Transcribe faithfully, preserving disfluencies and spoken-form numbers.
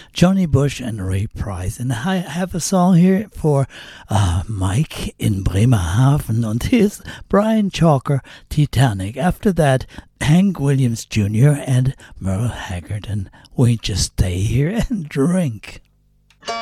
Johnny Bush and Ray Price. And I have a song here for uh, Mike in Bremerhaven. And here's Brian Chalker, Titanic. After that, Hank Williams Junior and Merle Haggard. And we just stay here and drink.